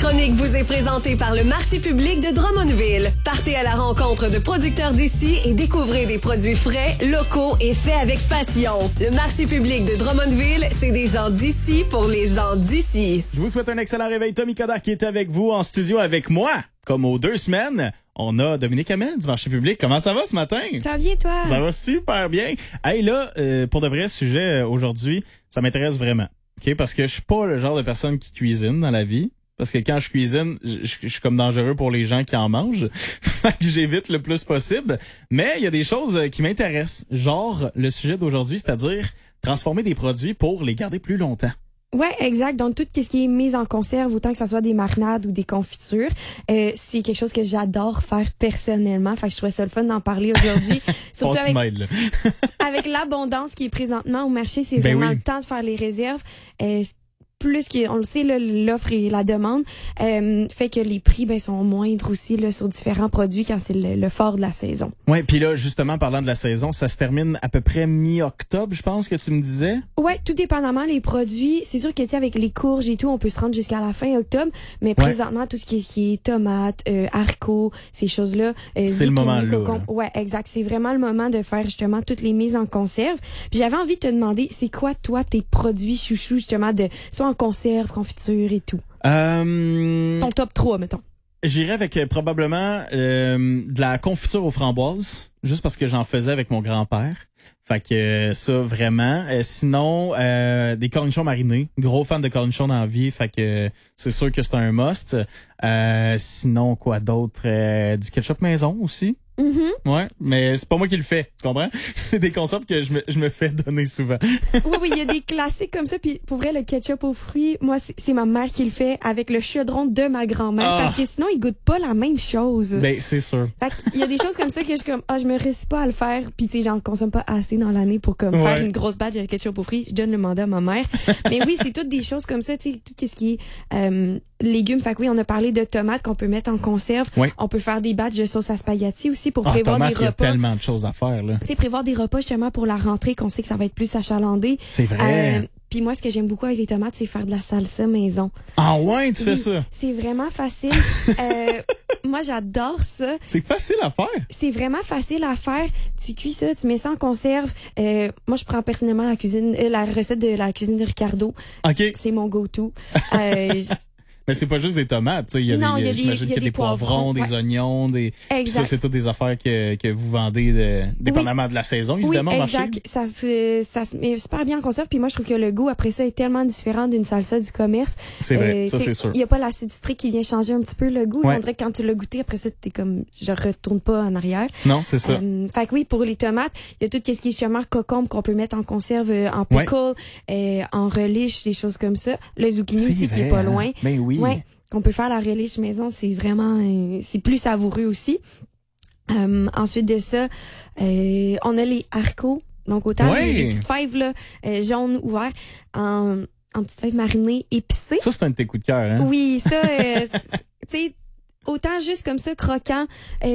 chronique vous est présentée par le marché public de Drummondville. Partez à la rencontre de producteurs d'ici et découvrez des produits frais, locaux et faits avec passion. Le marché public de Drummondville, c'est des gens d'ici pour les gens d'ici. Je vous souhaite un excellent réveil. Tommy Coderre qui est avec vous en studio avec moi. Comme aux 2 semaines, on a Dominique Hamel du marché public. Comment ça va ce matin? Ça va bien, toi? Ça va super bien. Hey là, pour de vrais sujets aujourd'hui, ça m'intéresse vraiment. OK? Parce que je suis pas le genre de personne qui cuisine dans la vie. Parce que quand je cuisine, je suis comme dangereux pour les gens qui en mangent. Fait que j'évite le plus possible. Mais il y a des choses qui m'intéressent. Genre le sujet d'aujourd'hui, c'est-à-dire transformer des produits pour les garder plus longtemps. Ouais, exact. Donc, tout ce qui est mis en conserve, autant que ça soit des marinades ou des confitures, c'est quelque chose que j'adore faire personnellement. Fait que je trouvais ça le fun d'en parler aujourd'hui. Surtout avec l'abondance qui est présentement au marché, c'est vraiment le temps de faire les réserves. Plus qu'on le sait, là, l'offre et la demande fait que les prix sont moindres aussi là, sur différents produits quand c'est le fort de la saison. Ouais, puis là, justement, parlant de la saison, ça se termine à peu près mi-octobre, je pense que tu me disais. Ouais, tout dépendamment les produits. C'est sûr que tu sais, avec les courges et tout, on peut se rendre jusqu'à la fin octobre, mais présentement, tout ce qui est tomates, haricots, ces choses-là. C'est le moment là. Ouais, exact. C'est vraiment le moment de faire justement toutes les mises en conserve. Puis j'avais envie de te demander, c'est quoi, toi, tes produits chouchous, justement, soit en conserve, confiture et tout? Ton top 3, mettons. J'irais avec probablement de la confiture aux framboises, juste parce que j'en faisais avec mon grand-père. Fait que ça, vraiment. Sinon, des cornichons marinés. Gros fan de cornichons dans la vie. Fait que c'est sûr que c'est un must. Sinon, quoi d'autre? Du ketchup maison aussi. Mm-hmm. Ouais, mais c'est pas moi qui le fais, tu comprends? C'est des concepts que je me fais donner souvent. Oui, il y a des classiques comme ça. Puis pour vrai, le ketchup aux fruits, moi, c'est ma mère qui le fait avec le chaudron de ma grand-mère. Parce que sinon, il goûte pas la même chose. Ben, c'est sûr. Fait qu'il y a des choses comme ça que je suis comme, je me risque pas à le faire. Puis tu sais, j'en consomme pas assez dans l'année pour comme faire une grosse batch de ketchup aux fruits. Je donne le mandat à ma mère. Mais oui, c'est toutes des choses comme ça, tu sais, tout ce qui est légumes. Fait que oui, on a parlé de tomates qu'on peut mettre en conserve. Oui. On peut faire des batchs de sauce à spaghetti aussi pour prévoir des repas. Il y a tellement de choses à faire, là. Tu sais, prévoir des repas justement pour la rentrée, qu'on sait que ça va être plus achalandé. C'est vrai. Puis moi, ce que j'aime beaucoup avec les tomates, c'est faire de la salsa maison. Ah ouais, tu fais ça? C'est vraiment facile. Moi, j'adore ça. C'est facile à faire? C'est vraiment facile à faire. Tu cuis ça, tu mets ça en conserve. Moi, je prends personnellement la recette de la cuisine de Ricardo. OK. C'est mon go-to. Mais c'est pas juste des tomates, tu sais. J'imagine qu'il y a des poivrons, des oignons, ça, c'est toutes des affaires que vous vendez dépendamment de la saison, évidemment. Oui, exact. Ça se met super bien en conserve. Puis moi, je trouve que le goût après ça est tellement différent d'une salsa du commerce. C'est vrai, ça c'est sûr. Il y a pas l'acide citrique qui vient changer un petit peu le goût. On dirait que quand tu l'as goûté, après ça, t'es comme, je retourne pas en arrière. Non, c'est ça. Fait que oui, pour les tomates, il y a tout ce qui est justement concombre qu'on peut mettre en conserve, en pickle, en relish, des choses comme ça. Le zucchini aussi qui est pas loin. Ben oui. Ouais, qu'on peut faire la relish maison, c'est vraiment c'est plus savoureux aussi. Ensuite de ça, on a les haricots, donc autant les petites fèves là, jaunes ou vertes en petites fèves marinées épicées. Ça c'est un de tes coups de cœur, hein. Oui, ça tu sais, autant juste comme ça croquant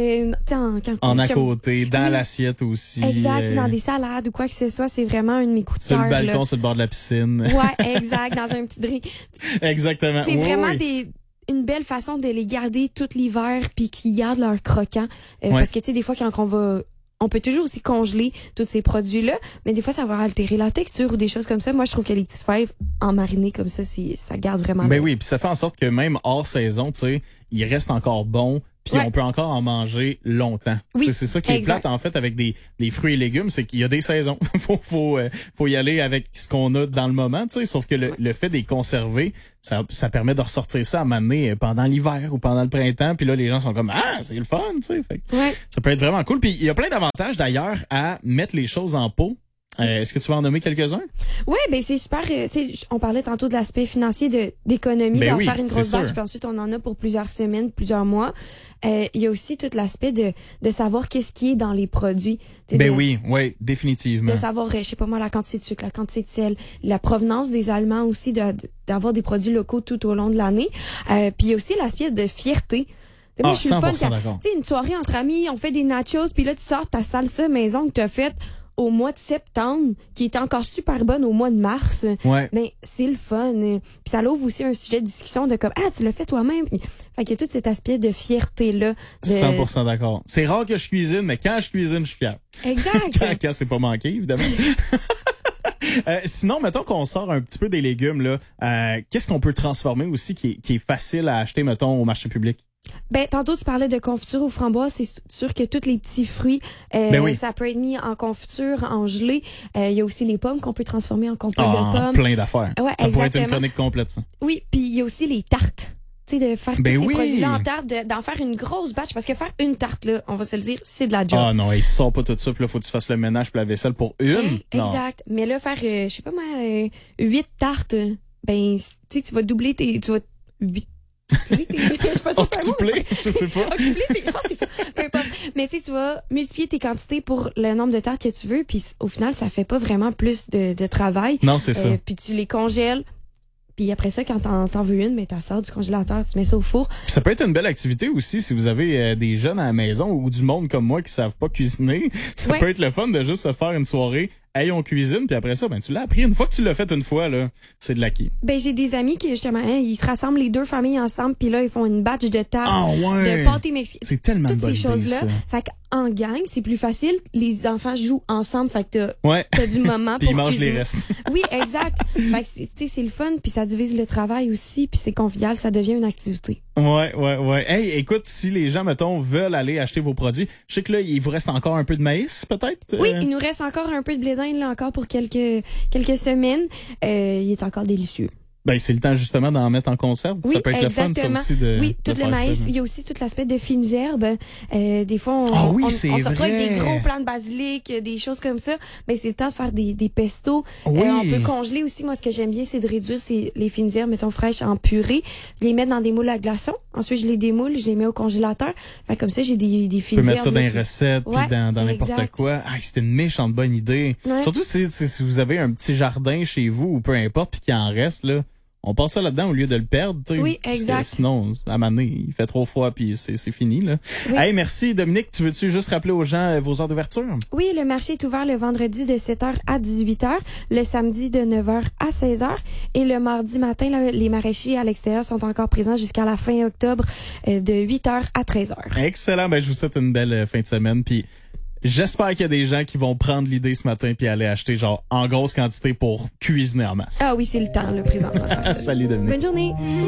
en à côté, dans l'assiette aussi. Exact, dans des salades ou quoi que ce soit, c'est vraiment un de mes coups de cœur. Sur le balcon, sur le bord de la piscine. Ouais, exact, dans un petit drink. Exactement. C'est vraiment une belle façon de les garder tout l'hiver puis qu'ils gardent leur croquant parce que tu sais des fois quand on peut toujours aussi congeler tous ces produits-là, mais des fois, ça va altérer la texture ou des choses comme ça. Moi, je trouve que les petites fèves en marinée comme ça, ça garde vraiment bien. Oui, puis ça fait en sorte que même hors saison, tu sais, il reste encore bon, puis on peut encore en manger longtemps. Oui, c'est ça qui est plate, en fait, avec des fruits et légumes, c'est qu'il y a des saisons. faut y aller avec ce qu'on a dans le moment, tu sais, sauf que le fait de les conserver, ça permet de ressortir ça à m'amener pendant l'hiver ou pendant le printemps, puis là, les gens sont comme, c'est le fun, tu sais. Ça peut être vraiment cool. Puis il y a plein d'avantages, d'ailleurs, à mettre les choses en pot. Est-ce que tu vas en nommer quelques-uns? Oui, ben c'est super. On parlait tantôt de l'aspect financier d'économie, d'en faire une grosse batch, puis ensuite on en a pour plusieurs semaines, plusieurs mois. Il y a aussi tout l'aspect de savoir qu'est-ce qui est dans les produits. Oui, définitivement. De savoir, je sais pas moi, la quantité de sucre, la quantité de sel, la provenance des aliments aussi, d'avoir des produits locaux tout au long de l'année. Puis il y a aussi l'aspect de fierté. Moi, je suis le fun quand, une soirée entre amis, on fait des nachos, puis là, tu sors ta salsa maison que tu as faite au mois de septembre, qui est encore super bonne au mois de mars, ben, c'est le fun. Puis ça l'ouvre aussi un sujet de discussion de comme, tu l'as fait toi-même. Fait qu'il y a tout cet aspect de fierté-là. 100% d'accord. C'est rare que je cuisine, mais quand je cuisine, je suis fier. Exact. quand c'est pas manqué, évidemment. Sinon, mettons qu'on sort un petit peu des légumes, là. Qu'est-ce qu'on peut transformer aussi qui est facile à acheter, mettons, au marché public? Ben, tantôt, tu parlais de confiture aux framboises. C'est sûr que tous les petits fruits, ça peut être mis en confiture, en gelée. Il y a aussi les pommes qu'on peut transformer en compote de pommes. Plein d'affaires. Ouais, ça pourrait être une chronique complète, ça. Oui, puis il y a aussi les tartes. Tu sais, de faire tous ces produits-là en tarte, d'en faire une grosse batch. Parce que faire une tarte, là, on va se le dire, c'est de la job. Ah non, et tu sors pas tout ça, puis là, faut que tu fasses le ménage puis la vaisselle pour une. Exact. Mais là, faire, je sais pas moi, 8 tartes, ben, tu sais, tu vas doubler tu vas 8. Je sais pas si c'est un mot. Je sais pas. Je pense que c'est ça. Peu importe. Mais tu sais, tu vas multiplier tes quantités pour le nombre de tartes que tu veux, puis au final, ça fait pas vraiment plus de travail. Non, c'est ça. Puis tu les congèles. Puis après ça, quand t'en veux une, mais t'as sors du congélateur, tu mets ça au four. Puis ça peut être une belle activité aussi si vous avez des jeunes à la maison ou du monde comme moi qui savent pas cuisiner. Ça peut être le fun de juste se faire une soirée. Hey, on cuisine, puis après ça, ben tu l'as appris. Une fois que tu l'as fait une fois, là, c'est de l'acquis. Ben j'ai des amis qui justement, ils se rassemblent les deux familles ensemble, puis là ils font une batch de tarte, de pâté mexicain. C'est tellement toutes bonne ces choses-là. idée, Fait qu'en gang, c'est plus facile. Les enfants jouent ensemble, fait que t'as du moment puis pour ils mangent cuisiner. les restes. Oui, exact. Fait que c'est le fun, puis ça divise le travail aussi, puis c'est convivial, ça devient une activité. Ouais. Hey, écoute, si les gens, mettons, veulent aller acheter vos produits, je sais que là, il vous reste encore un peu de maïs, peut-être? Oui, il nous reste encore un peu de blé d'Inde, là, encore pour quelques semaines. Il est encore délicieux. Ben, c'est le temps, justement, d'en mettre en conserve. Oui, ça peut être exactement. le fun, ça aussi, oui, tout le maïs. Ça, il y a aussi tout l'aspect de fines herbes. Des fois, on se retrouve avec des gros plants de basilic, des choses comme ça. Ben, c'est le temps de faire des pestos. Oui. On peut congeler aussi. Moi, ce que j'aime bien, c'est de réduire les fines herbes, mettons, fraîches en purée. Je les mets dans des moules à glaçons. Ensuite, je les démoule, je les mets au congélateur. Fait comme ça, j'ai des fines herbes. Tu peux mettre ça dans les recettes, puis dans n'importe quoi. Ah, c'était une méchante bonne idée. Ouais. Surtout si vous avez un petit jardin chez vous, ou peu importe, puis qu'il en reste, là. On passe ça là-dedans au lieu de le perdre, tu sais. Oui, exact. Sinon, à un moment donné, il fait trop froid puis c'est fini, là. Oui. Hey, merci, Dominique. Tu veux-tu juste rappeler aux gens vos heures d'ouverture? Oui, le marché est ouvert le vendredi de 7h à 18h, le samedi de 9h à 16h et le mardi matin, là, les maraîchers à l'extérieur sont encore présents jusqu'à la fin octobre de 8h à 13h. Excellent. Ben, je vous souhaite une belle fin de semaine puis j'espère qu'il y a des gens qui vont prendre l'idée ce matin puis aller acheter genre en grosse quantité pour cuisiner en masse. Ah oui, c'est le temps, le présentement. Salut, Dominique. Bonne journée.